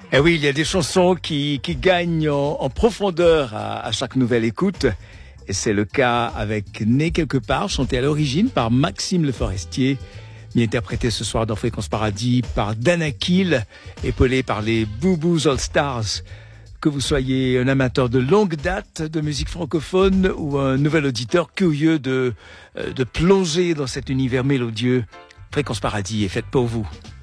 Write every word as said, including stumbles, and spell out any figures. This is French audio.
Eh oui, il y a des chansons qui, qui gagnent en, en profondeur à, à chaque nouvelle écoute. Et c'est le cas avec Né quelque part, chanté à l'origine par Maxime Le Forestier, mais interprété ce soir dans Fréquence Paradis par Dana Keel, épaulé par les Boo Boos All Stars. Que vous soyez un amateur de longue date de musique francophone ou un nouvel auditeur curieux de, de plonger dans cet univers mélodieux, Fréquence Paradis est faite pour vous.